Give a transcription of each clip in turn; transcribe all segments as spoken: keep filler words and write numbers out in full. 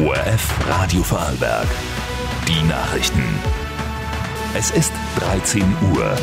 O R F Radio Vorarlberg. Die Nachrichten. Es ist dreizehn Uhr.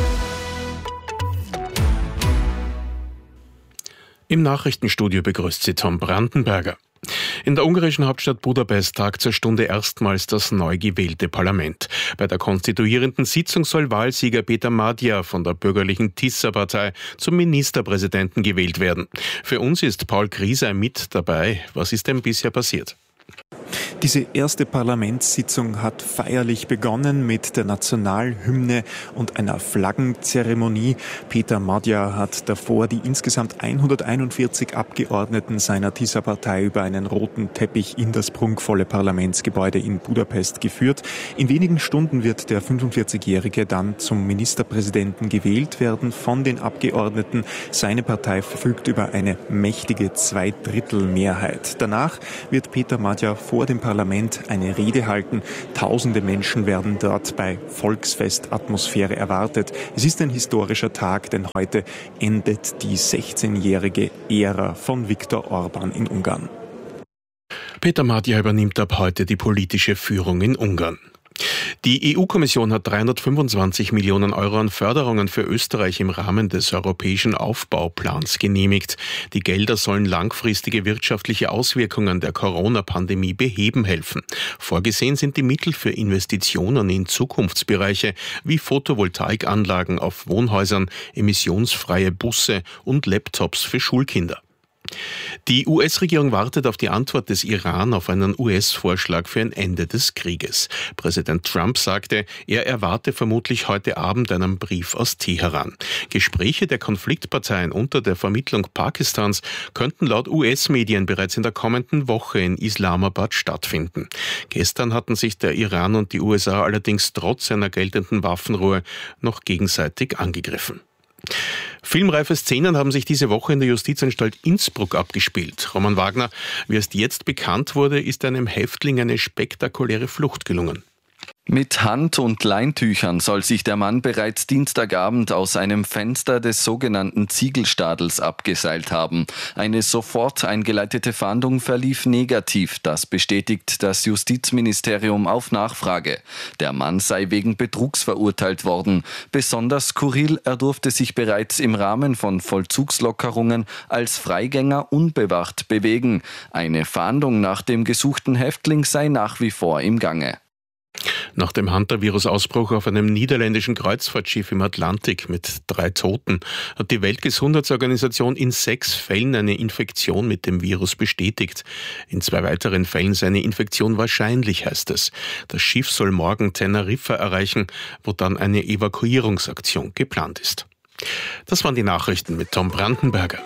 Im Nachrichtenstudio begrüßt Sie Tom Brandenberger. In der ungarischen Hauptstadt Budapest tagt zur Stunde erstmals das neu gewählte Parlament. Bei der konstituierenden Sitzung soll Wahlsieger Peter Magyar von der bürgerlichen Tisza-Partei zum Ministerpräsidenten gewählt werden. Für uns ist Paul Grieser mit dabei. Was ist denn bisher passiert? Diese erste Parlamentssitzung hat feierlich begonnen mit der Nationalhymne und einer Flaggenzeremonie. Peter Magyar hat davor die insgesamt hunderteinundvierzig Abgeordneten seiner Tisza-Partei über einen roten Teppich in das prunkvolle Parlamentsgebäude in Budapest geführt. In wenigen Stunden wird der fünfundvierzigjährige dann zum Ministerpräsidenten gewählt werden von den Abgeordneten. Seine Partei verfügt über eine mächtige Zweidrittelmehrheit. Danach wird Peter Magyar vor dem Parlament eine Rede halten. Tausende Menschen werden dort bei Volksfestatmosphäre erwartet. Es ist ein historischer Tag, denn heute endet die sechzehnjährige Ära von Viktor Orbán in Ungarn. Peter Magyar übernimmt ab heute die politische Führung in Ungarn. Die E U-Kommission hat dreihundertfünfundzwanzig Millionen Euro an Förderungen für Österreich im Rahmen des europäischen Aufbauplans genehmigt. Die Gelder sollen langfristige wirtschaftliche Auswirkungen der Corona-Pandemie beheben helfen. Vorgesehen sind die Mittel für Investitionen in Zukunftsbereiche wie Photovoltaikanlagen auf Wohnhäusern, emissionsfreie Busse und Laptops für Schulkinder. Die U S-Regierung wartet auf die Antwort des Iran auf einen U S-Vorschlag für ein Ende des Krieges. Präsident Trump sagte, er erwarte vermutlich heute Abend einen Brief aus Teheran. Gespräche der Konfliktparteien unter der Vermittlung Pakistans könnten laut U S-Medien bereits in der kommenden Woche in Islamabad stattfinden. Gestern hatten sich der Iran und die U S A allerdings trotz einer geltenden Waffenruhe noch gegenseitig angegriffen. Filmreife Szenen haben sich diese Woche in der Justizanstalt Innsbruck abgespielt. Roman Wagner, wie erst jetzt bekannt wurde, ist einem Häftling eine spektakuläre Flucht gelungen. Mit Hand- und Leintüchern soll sich der Mann bereits Dienstagabend aus einem Fenster des sogenannten Ziegelstadels abgeseilt haben. Eine sofort eingeleitete Fahndung verlief negativ. Das bestätigt das Justizministerium auf Nachfrage. Der Mann sei wegen Betrugs verurteilt worden. Besonders skurril, er durfte sich bereits im Rahmen von Vollzugslockerungen als Freigänger unbewacht bewegen. Eine Fahndung nach dem gesuchten Häftling sei nach wie vor im Gange. Nach dem Hantavirus-Ausbruch auf einem niederländischen Kreuzfahrtschiff im Atlantik mit drei Toten hat die Weltgesundheitsorganisation in sechs Fällen eine Infektion mit dem Virus bestätigt. In zwei weiteren Fällen sei eine Infektion wahrscheinlich, heißt es. Das Schiff soll morgen Teneriffa erreichen, wo dann eine Evakuierungsaktion geplant ist. Das waren die Nachrichten mit Tom Brandenberger.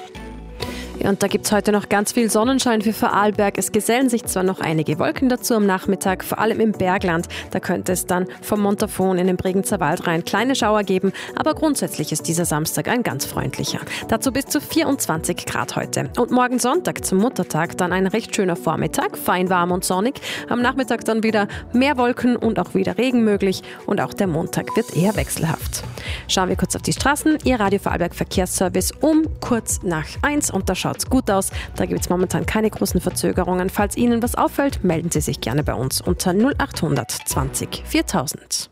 Ja, und da gibt es heute noch ganz viel Sonnenschein für Vorarlberg. Es gesellen sich zwar noch einige Wolken dazu am Nachmittag, vor allem im Bergland. Da könnte es dann vom Montafon in den Bregenzer Wald rein kleine Schauer geben, aber grundsätzlich ist dieser Samstag ein ganz freundlicher. Dazu bis zu vierundzwanzig Grad heute. Und morgen Sonntag zum Muttertag dann ein recht schöner Vormittag, fein warm und sonnig. Am Nachmittag dann wieder mehr Wolken und auch wieder Regen möglich. Und auch der Montag wird eher wechselhaft. Schauen wir kurz auf die Straßen. Ihr Radio Vorarlberg Verkehrsservice um kurz nach eins und da schaut's gut aus. Da gibt es momentan keine großen Verzögerungen. Falls Ihnen was auffällt, melden Sie sich gerne bei uns unter null achthundert zwanzig viertausend.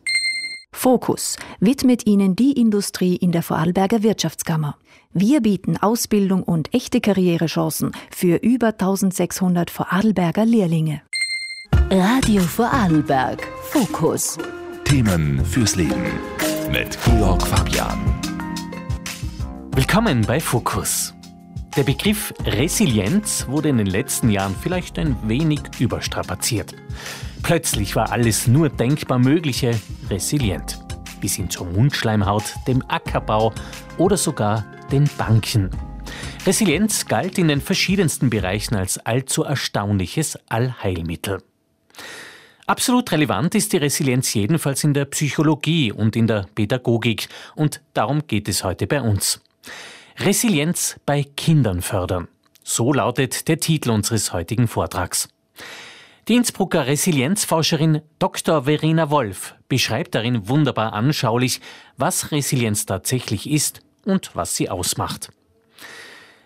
Fokus widmet Ihnen die Industrie in der Vorarlberger Wirtschaftskammer. Wir bieten Ausbildung und echte Karrierechancen für über eintausendsechshundert Vorarlberger Lehrlinge. Radio Vorarlberg. Fokus. Themen fürs Leben mit Georg Fabian. Willkommen bei Fokus. Der Begriff Resilienz wurde in den letzten Jahren vielleicht ein wenig überstrapaziert. Plötzlich war alles nur denkbar Mögliche resilient. Bis hin zur Mundschleimhaut, dem Ackerbau oder sogar den Banken. Resilienz galt in den verschiedensten Bereichen als allzu erstaunliches Allheilmittel. Absolut relevant ist die Resilienz jedenfalls in der Psychologie und in der Pädagogik. Und darum geht es heute bei uns. Resilienz bei Kindern fördern. So lautet der Titel unseres heutigen Vortrags. Die Innsbrucker Resilienzforscherin Doktor Verena Wolf beschreibt darin wunderbar anschaulich, was Resilienz tatsächlich ist und was sie ausmacht.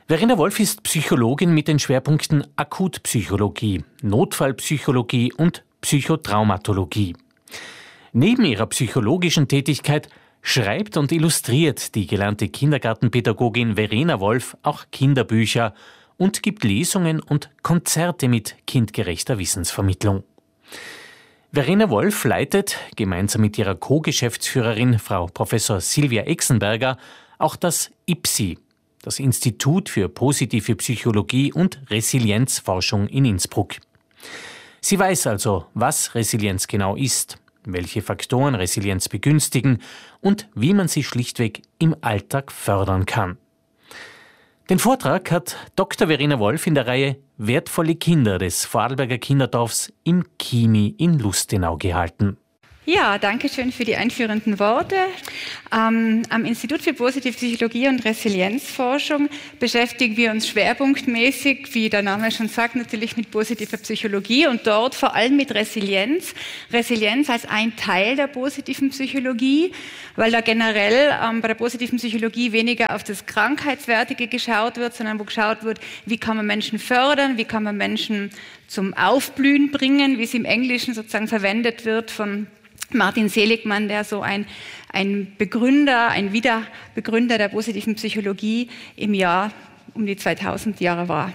Verena Wolf ist Psychologin mit den Schwerpunkten Akutpsychologie, Notfallpsychologie und Psychotraumatologie. Neben ihrer psychologischen Tätigkeit schreibt und illustriert die gelernte Kindergartenpädagogin Verena Wolf auch Kinderbücher und gibt Lesungen und Konzerte mit kindgerechter Wissensvermittlung. Verena Wolf leitet, gemeinsam mit ihrer Co-Geschäftsführerin Frau Professor Silvia Exenberger, auch das I P S I, das Institut für positive Psychologie und Resilienzforschung in Innsbruck. Sie weiß also, was Resilienz genau ist, welche Faktoren Resilienz begünstigen und wie man sie schlichtweg im Alltag fördern kann. Den Vortrag hat Doktor Verena Wolf in der Reihe Wertvolle Kinder des Vorarlberger Kinderdorfs im Chini in Lustenau gehalten. Ja, danke schön für die einführenden Worte. Ähm, am Institut für positive Psychologie und Resilienzforschung beschäftigen wir uns schwerpunktmäßig, wie der Name schon sagt, natürlich mit positiver Psychologie und dort vor allem mit Resilienz. Resilienz als ein Teil der positiven Psychologie, weil da generell ähm, bei der positiven Psychologie weniger auf das Krankheitswertige geschaut wird, sondern wo geschaut wird, wie kann man Menschen fördern, wie kann man Menschen zum Aufblühen bringen, wie es im Englischen sozusagen verwendet wird von Martin Seligmann, der so ein, ein Begründer, ein Wiederbegründer der positiven Psychologie im Jahr um die zweitausend Jahre war.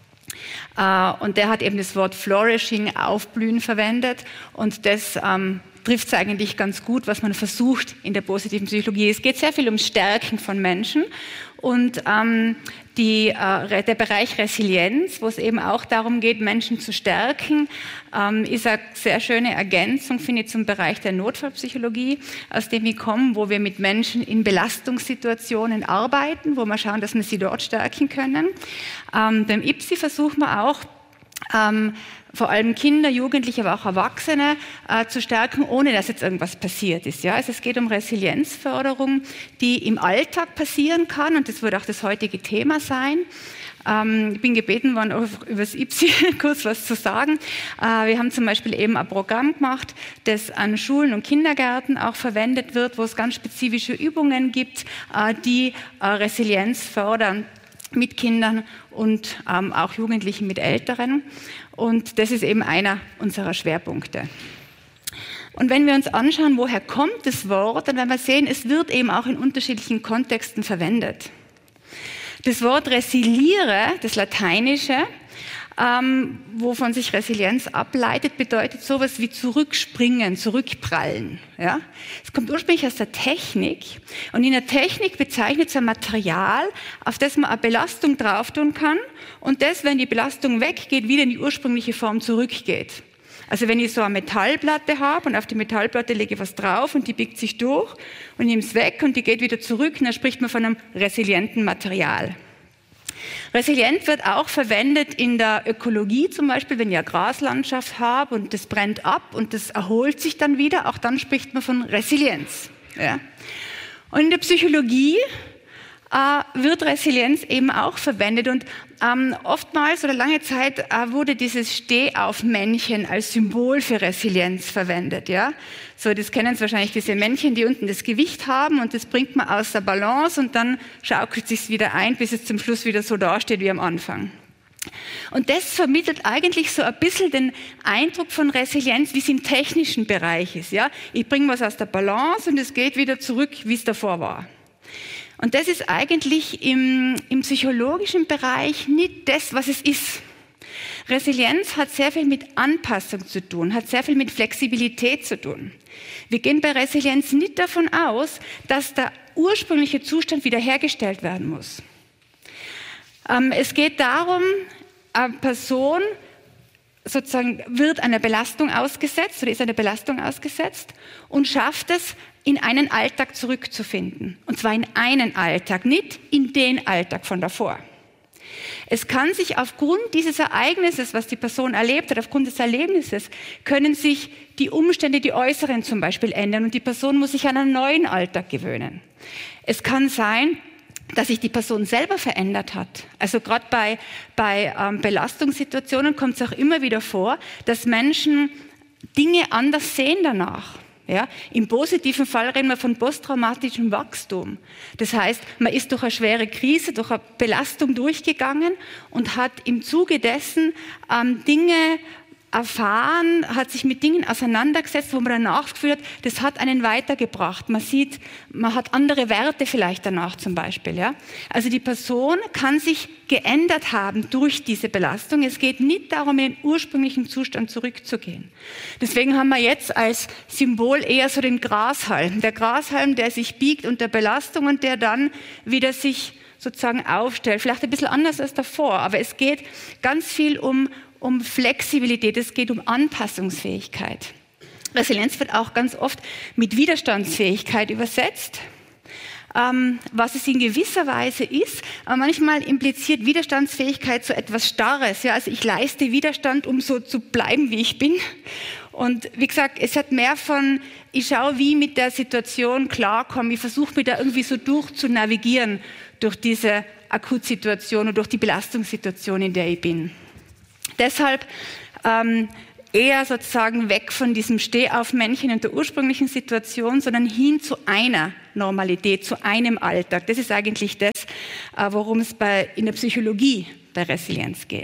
Äh, und der hat eben das Wort Flourishing, Aufblühen verwendet und das ähm, trifft es eigentlich ganz gut, was man versucht in der positiven Psychologie. Es geht sehr viel um Stärken von Menschen und ähm, die, äh, der Bereich Resilienz, wo es eben auch darum geht, Menschen zu stärken, ähm, ist eine sehr schöne Ergänzung, finde ich, zum Bereich der Notfallpsychologie, aus dem wir kommen, wo wir mit Menschen in Belastungssituationen arbeiten, wo wir schauen, dass wir sie dort stärken können. Ähm, beim I P S I versuchen wir auch, ähm, vor allem Kinder, Jugendliche, aber auch Erwachsene äh, zu stärken, ohne dass jetzt irgendwas passiert ist. Ja? Also es geht um Resilienzförderung, die im Alltag passieren kann und das wird auch das heutige Thema sein. Ähm, ich bin gebeten worden, über das I P S I kurz was zu sagen. Äh, wir haben zum Beispiel eben ein Programm gemacht, das an Schulen und Kindergärten auch verwendet wird, wo es ganz spezifische Übungen gibt, äh, die äh, Resilienz fördern mit Kindern und ähm, auch Jugendlichen mit Älteren. Und das ist eben einer unserer Schwerpunkte. Und wenn wir uns anschauen, woher kommt das Wort, dann werden wir sehen, es wird eben auch in unterschiedlichen Kontexten verwendet. Das Wort resiliere, das Lateinische, ähm, wovon sich Resilienz ableitet, bedeutet sowas wie zurückspringen, zurückprallen. Ja? Es kommt ursprünglich aus der Technik und in der Technik bezeichnet es ein Material, auf das man eine Belastung drauf tun kann und das, wenn die Belastung weggeht, wieder in die ursprüngliche Form zurückgeht. Also wenn ich so eine Metallplatte habe und auf die Metallplatte lege ich was drauf und die biegt sich durch und nehme es weg und die geht wieder zurück, dann spricht man von einem resilienten Material. Resilient wird auch verwendet in der Ökologie, zum Beispiel, wenn ich eine Graslandschaft habe und das brennt ab und das erholt sich dann wieder, auch dann spricht man von Resilienz. Ja. Und in der Psychologie äh, wird Resilienz eben auch verwendet und ähm, oftmals oder lange Zeit äh, wurde dieses Stehaufmännchen als Symbol für Resilienz verwendet. Ja? So, das kennen Sie wahrscheinlich, diese Männchen, die unten das Gewicht haben und das bringt man aus der Balance und dann schaukelt es sich wieder ein, bis es zum Schluss wieder so dasteht wie am Anfang. Und das vermittelt eigentlich so ein bisschen den Eindruck von Resilienz, wie es im technischen Bereich ist. Ja? Ich bringe was aus der Balance und es geht wieder zurück, wie es davor war. Und das ist eigentlich im, im psychologischen Bereich nicht das, was es ist. Resilienz hat sehr viel mit Anpassung zu tun, hat sehr viel mit Flexibilität zu tun. Wir gehen bei Resilienz nicht davon aus, dass der ursprüngliche Zustand wiederhergestellt werden muss. Ähm, es geht darum, eine Person sozusagen wird einer Belastung ausgesetzt oder ist einer Belastung ausgesetzt und schafft es, in einen Alltag zurückzufinden. Und zwar in einen Alltag, nicht in den Alltag von davor. Es kann sich aufgrund dieses Ereignisses, was die Person erlebt hat, aufgrund des Erlebnisses, können sich die Umstände, die äußeren zum Beispiel ändern und die Person muss sich an einen neuen Alltag gewöhnen. Es kann sein, dass sich die Person selber verändert hat. Also gerade bei, bei ähm, Belastungssituationen kommt es auch immer wieder vor, dass Menschen Dinge anders sehen danach. Ja? Im positiven Fall reden wir von posttraumatischem Wachstum. Das heißt, man ist durch eine schwere Krise, durch eine Belastung durchgegangen und hat im Zuge dessen ähm, Dinge erfahren, hat sich mit Dingen auseinandergesetzt, wo man danach das Gefühl hat, das hat einen weitergebracht. Man sieht, man hat andere Werte vielleicht danach zum Beispiel. Ja? Also die Person kann sich geändert haben durch diese Belastung. Es geht nicht darum, in den ursprünglichen Zustand zurückzugehen. Deswegen haben wir jetzt als Symbol eher so den Grashalm. Der Grashalm, der sich biegt unter Belastung und der dann wieder sich sozusagen aufstellt. Vielleicht ein bisschen anders als davor, aber es geht ganz viel um um Flexibilität, es geht um Anpassungsfähigkeit. Resilienz wird auch ganz oft mit Widerstandsfähigkeit übersetzt, ähm, was es in gewisser Weise ist. Aber manchmal impliziert Widerstandsfähigkeit so etwas Starres. Ja? Also ich leiste Widerstand, um so zu bleiben, wie ich bin. Und wie gesagt, es hat mehr von, ich schaue, wie ich mit der Situation klarkomme. Ich versuche, mich da irgendwie so durchzunavigieren durch diese Akutsituation und durch die Belastungssituation, in der ich bin. Deshalb ähm, eher sozusagen weg von diesem Stehaufmännchen und der ursprünglichen Situation, sondern hin zu einer Normalität, zu einem Alltag. Das ist eigentlich das, äh, worum es bei, in der Psychologie bei Resilienz geht.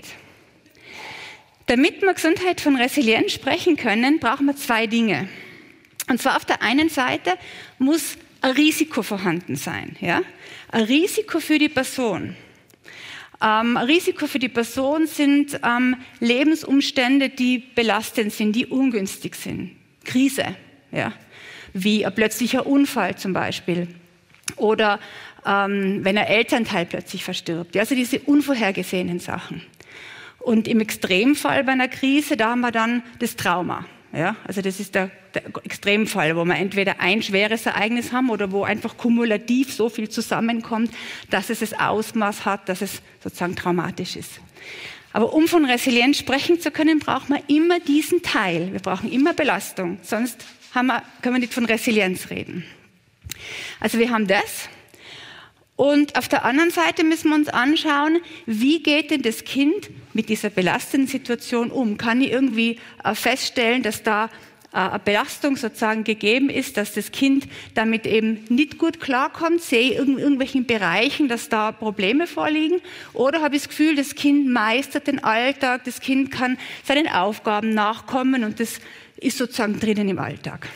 Damit wir Gesundheit von Resilienz sprechen können, brauchen wir zwei Dinge. Und zwar auf der einen Seite muss ein Risiko vorhanden sein. Ja? Ein Risiko für die Person. Ähm, Risiko für die Person sind ähm, Lebensumstände, die belastend sind, die ungünstig sind. Krise, ja? Wie ein plötzlicher Unfall zum Beispiel. Oder ähm, wenn ein Elternteil plötzlich verstirbt. Ja? Also diese unvorhergesehenen Sachen. Und im Extremfall bei einer Krise, da haben wir dann das Trauma. Ja, also das ist der, der Extremfall, wo wir entweder ein schweres Ereignis haben oder wo einfach kumulativ so viel zusammenkommt, dass es das Ausmaß hat, dass es sozusagen traumatisch ist. Aber um von Resilienz sprechen zu können, braucht man immer diesen Teil. Wir brauchen immer Belastung, sonst haben wir, können wir nicht von Resilienz reden. Also wir haben das. Und auf der anderen Seite müssen wir uns anschauen, wie geht denn das Kind mit dieser belastenden Situation um? Kann ich irgendwie äh, feststellen, dass da äh, eine Belastung sozusagen gegeben ist, dass das Kind damit eben nicht gut klarkommt? Sehe ich in irgendwelchen Bereichen, dass da Probleme vorliegen? Oder habe ich das Gefühl, das Kind meistert den Alltag, das Kind kann seinen Aufgaben nachkommen und das ist sozusagen drinnen im Alltag?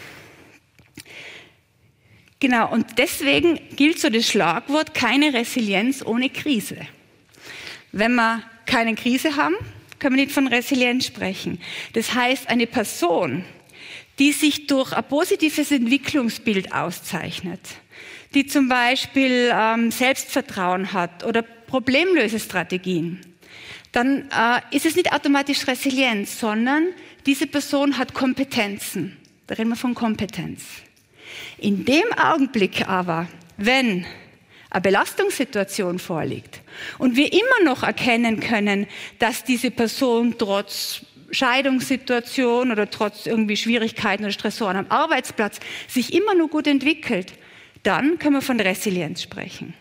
Genau, und deswegen gilt so das Schlagwort, keine Resilienz ohne Krise. Wenn wir keine Krise haben, können wir nicht von Resilienz sprechen. Das heißt, eine Person, die sich durch ein positives Entwicklungsbild auszeichnet, die zum Beispiel ähm, Selbstvertrauen hat oder Problemlösestrategien, dann äh, ist es nicht automatisch Resilienz, sondern diese Person hat Kompetenzen. Da reden wir von Kompetenz. In dem Augenblick aber, wenn eine Belastungssituation vorliegt und wir immer noch erkennen können, dass diese Person trotz Scheidungssituation oder trotz irgendwie Schwierigkeiten oder Stressoren am Arbeitsplatz sich immer nur gut entwickelt, dann können wir von Resilienz sprechen.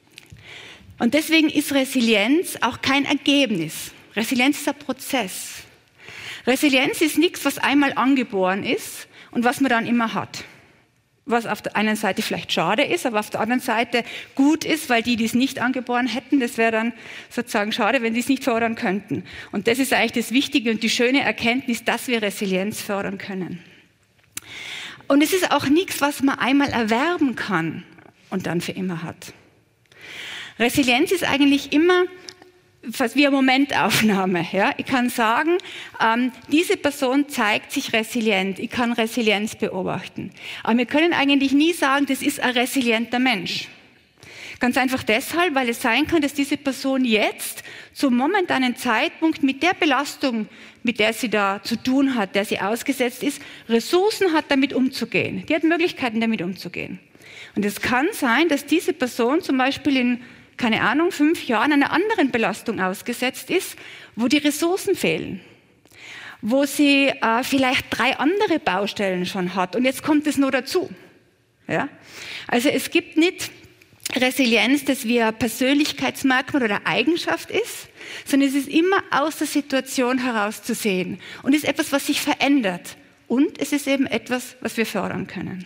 Und deswegen ist Resilienz auch kein Ergebnis. Resilienz ist ein Prozess. Resilienz ist nichts, was einmal angeboren ist und was man dann immer hat. Was auf der einen Seite vielleicht schade ist, aber auf der anderen Seite gut ist, weil die, die es nicht angeboren hätten, das wäre dann sozusagen schade, wenn sie es nicht fördern könnten. Und das ist eigentlich das Wichtige und die schöne Erkenntnis, dass wir Resilienz fördern können. Und es ist auch nichts, was man einmal erwerben kann und dann für immer hat. Resilienz ist eigentlich immer fast wie eine Momentaufnahme. Ja? Ich kann sagen, ähm, diese Person zeigt sich resilient. Ich kann Resilienz beobachten. Aber wir können eigentlich nie sagen, das ist ein resilienter Mensch. Ganz einfach deshalb, weil es sein kann, dass diese Person jetzt zum momentanen Zeitpunkt mit der Belastung, mit der sie da zu tun hat, der sie ausgesetzt ist, Ressourcen hat, damit umzugehen. Die hat Möglichkeiten, damit umzugehen. Und es kann sein, dass diese Person zum Beispiel in keine Ahnung, fünf Jahren einer anderen Belastung ausgesetzt ist, wo die Ressourcen fehlen, wo sie äh, vielleicht drei andere Baustellen schon hat und jetzt kommt es nur dazu. Ja? Also es gibt nicht Resilienz, das wie ein Persönlichkeitsmerkmal oder Eigenschaft ist, sondern es ist immer aus der Situation heraus zu sehen und ist etwas, was sich verändert und es ist eben etwas, was wir fördern können.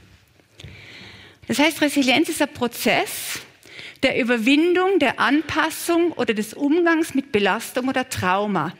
Das heißt, Resilienz ist ein Prozess der Überwindung, der Anpassung oder des Umgangs mit Belastung oder Trauma.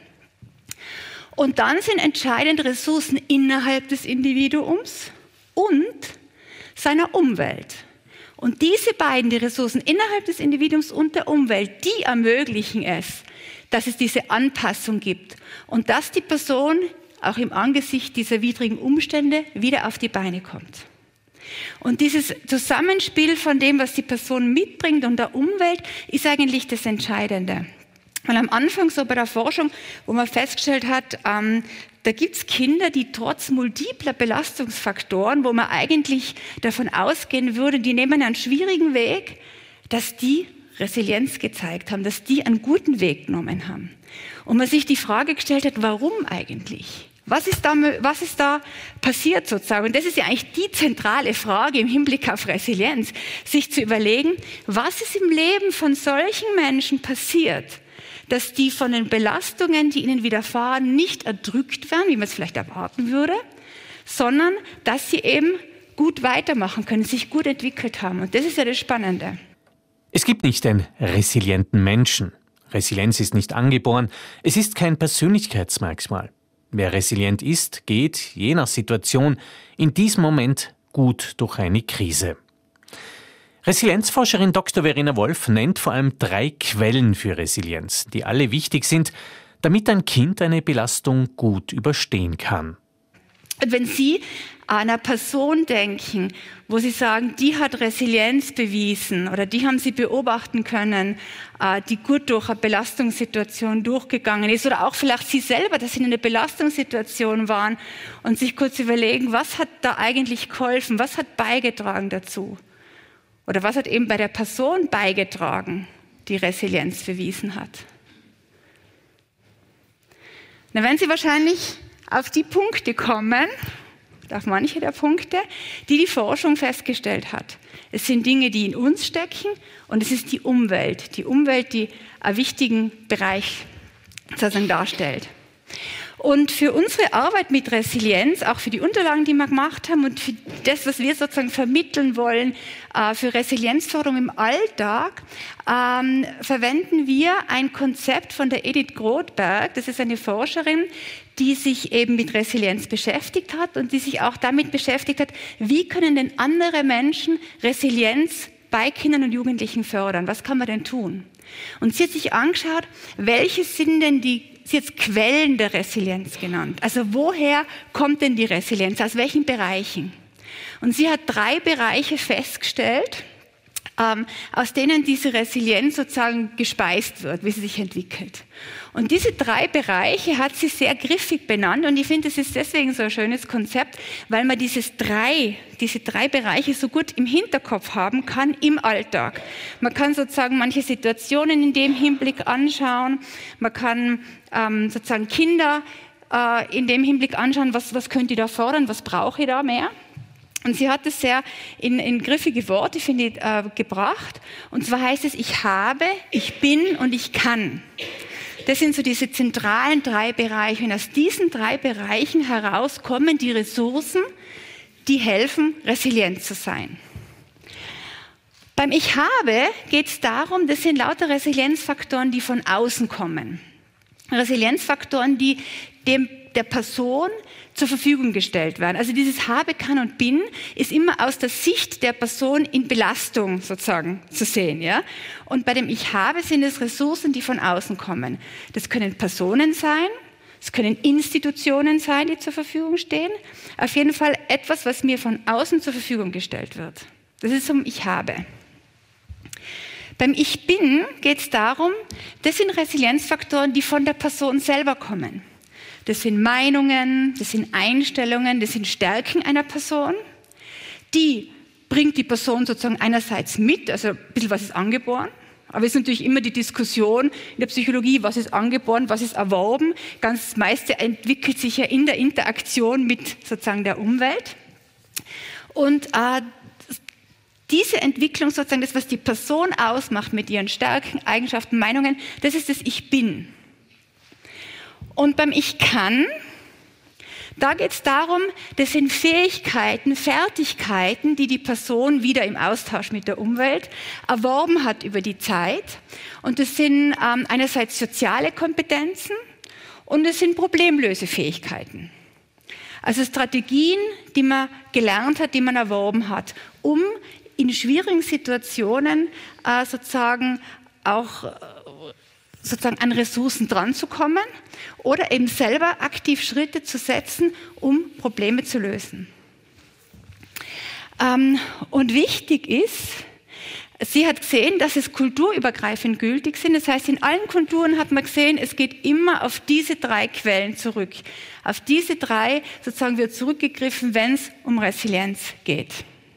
Und dann sind entscheidende Ressourcen innerhalb des Individuums und seiner Umwelt. Und diese beiden, die Ressourcen innerhalb des Individuums und der Umwelt, die ermöglichen es, dass es diese Anpassung gibt und dass die Person auch im Angesicht dieser widrigen Umstände wieder auf die Beine kommt. Und dieses Zusammenspiel von dem, was die Person mitbringt und der Umwelt, ist eigentlich das Entscheidende. Weil am Anfang so bei der Forschung, wo man festgestellt hat, ähm, da gibt es Kinder, die trotz multipler Belastungsfaktoren, wo man eigentlich davon ausgehen würde, die nehmen einen schwierigen Weg, dass die Resilienz gezeigt haben, dass die einen guten Weg genommen haben. Und man sich die Frage gestellt hat, warum eigentlich? Was ist da, was ist da passiert sozusagen? Und das ist ja eigentlich die zentrale Frage im Hinblick auf Resilienz, sich zu überlegen, was ist im Leben von solchen Menschen passiert, dass die von den Belastungen, die ihnen widerfahren, nicht erdrückt werden, wie man es vielleicht erwarten würde, sondern dass sie eben gut weitermachen können, sich gut entwickelt haben. Und das ist ja das Spannende. Es gibt nicht den resilienten Menschen. Resilienz ist nicht angeboren, es ist kein Persönlichkeitsmerkmal. Wer resilient ist, geht, je nach Situation, in diesem Moment gut durch eine Krise. Resilienzforscherin Doktor Verena Wolf nennt vor allem drei Quellen für Resilienz, die alle wichtig sind, damit ein Kind eine Belastung gut überstehen kann. Und wenn Sie an einer Person denken, wo Sie sagen, die hat Resilienz bewiesen oder die haben Sie beobachten können, die gut durch eine Belastungssituation durchgegangen ist oder auch vielleicht Sie selber, dass Sie in einer Belastungssituation waren und sich kurz überlegen, was hat da eigentlich geholfen, was hat beigetragen dazu? Oder was hat eben bei der Person beigetragen, die Resilienz bewiesen hat? Dann werden Sie wahrscheinlich auf die Punkte kommen, auf manche der Punkte, die die Forschung festgestellt hat. Es sind Dinge, die in uns stecken und es ist die Umwelt. Die Umwelt, die einen wichtigen Bereich sozusagen darstellt. Und für unsere Arbeit mit Resilienz, auch für die Unterlagen, die wir gemacht haben und für das, was wir sozusagen vermitteln wollen, äh, für Resilienzförderung im Alltag, ähm, verwenden wir ein Konzept von der Edith Grothberg. Das ist eine Forscherin, die sich eben mit Resilienz beschäftigt hat und die sich auch damit beschäftigt hat, wie können denn andere Menschen Resilienz bei Kindern und Jugendlichen fördern? Was kann man denn tun? Und sie hat sich angeschaut, welche sind denn die, sie hat Quellen der Resilienz genannt. Also woher kommt denn die Resilienz? Aus welchen Bereichen? Und sie hat drei Bereiche festgestellt, ähm, aus denen diese Resilienz sozusagen gespeist wird, wie sie sich entwickelt. Und diese drei Bereiche hat sie sehr griffig benannt und ich finde, es ist deswegen so ein schönes Konzept, weil man dieses drei, diese drei Bereiche so gut im Hinterkopf haben kann im Alltag. Man kann sozusagen manche Situationen in dem Hinblick anschauen, man kann ähm, sozusagen Kinder äh, in dem Hinblick anschauen, was, was könnt ihr da fordern, was brauche ich da mehr. Und sie hat es sehr in, in griffige Worte, finde ich, äh, gebracht. Und zwar heißt es, ich habe, ich bin und ich kann. Das sind so diese zentralen drei Bereiche. Und aus diesen drei Bereichen heraus kommen die Ressourcen, die helfen, resilient zu sein. Beim Ich habe geht es darum, das sind lauter Resilienzfaktoren, die von außen kommen. Resilienzfaktoren, die dem, der Person zur Verfügung gestellt werden. Also dieses Habe, Kann und Bin ist immer aus der Sicht der Person in Belastung sozusagen zu sehen. Ja? Und bei dem Ich habe sind es Ressourcen, die von außen kommen. Das können Personen sein, es können Institutionen sein, die zur Verfügung stehen. Auf jeden Fall etwas, was mir von außen zur Verfügung gestellt wird. Das ist um Ich habe. Beim Ich Bin geht es darum, das sind Resilienzfaktoren, die von der Person selber kommen. Das sind Meinungen, das sind Einstellungen, das sind Stärken einer Person. Die bringt die Person sozusagen einerseits mit, also ein bisschen was ist angeboren. Aber es ist natürlich immer die Diskussion in der Psychologie, was ist angeboren, was ist erworben. Ganz das meiste entwickelt sich ja in der Interaktion mit sozusagen der Umwelt. Und äh, diese Entwicklung, sozusagen das, was die Person ausmacht mit ihren Stärken, Eigenschaften, Meinungen, das ist das Ich Bin. Und beim Ich Kann, Da geht es darum, das sind Fähigkeiten, Fertigkeiten, die die Person wieder im Austausch mit der Umwelt erworben hat über die Zeit. Und das sind ähm, einerseits soziale Kompetenzen und es sind Problemlösefähigkeiten. Also Strategien, die man gelernt hat, die man erworben hat, um in schwierigen Situationen äh, sozusagen auch äh, sozusagen an Ressourcen dranzukommen oder eben selber aktiv Schritte zu setzen, um Probleme zu lösen. Ähm, und wichtig ist, sie hat gesehen, dass es kulturübergreifend gültig sind. Das heißt, in allen Kulturen hat man gesehen, es geht immer auf diese drei Quellen zurück. Auf diese drei sozusagen wird zurückgegriffen, wenn es um Resilienz geht.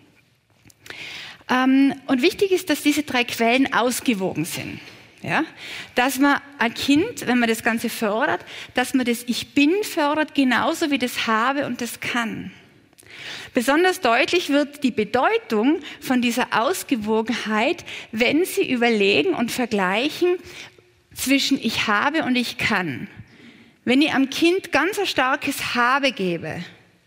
Ähm, und wichtig ist, dass diese drei Quellen ausgewogen sind. Ja? Dass man ein Kind, wenn man das Ganze fördert, dass man das Ich Bin fördert, genauso wie das Habe und das Kann. Besonders deutlich wird die Bedeutung von dieser Ausgewogenheit, wenn Sie überlegen und vergleichen zwischen Ich habe und Ich kann. Wenn ich am Kind ganz ein starkes Habe gebe,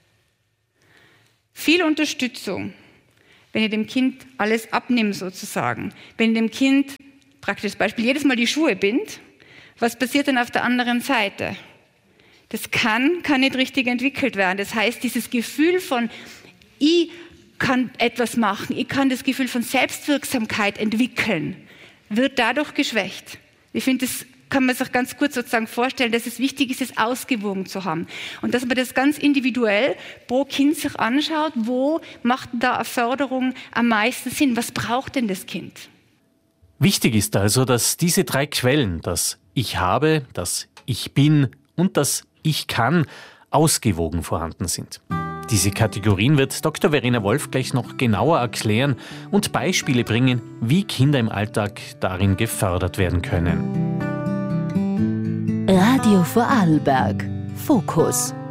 viel Unterstützung, wenn ich dem Kind alles abnehme sozusagen, wenn ich dem Kind, praktisches Beispiel, jedes Mal die Schuhe bind, was passiert dann auf der anderen Seite? Das kann, kann nicht richtig entwickelt werden. Das heißt, dieses Gefühl von, ich kann etwas machen, ich kann das Gefühl von Selbstwirksamkeit entwickeln, wird dadurch geschwächt. Ich finde, das kann man sich ganz kurz sozusagen vorstellen, dass es wichtig ist, es ausgewogen zu haben. Und dass man das ganz individuell pro Kind sich anschaut, wo macht da eine Förderung am meisten Sinn? Was braucht denn das Kind? Wichtig ist also, dass diese drei Quellen, das Ich habe, das Ich bin und das Ich kann, ausgewogen vorhanden sind. Diese Kategorien wird Doktor Verena Wolf gleich noch genauer erklären und Beispiele bringen, wie Kinder im Alltag darin gefördert werden können. Radio Vorarlberg. Fokus.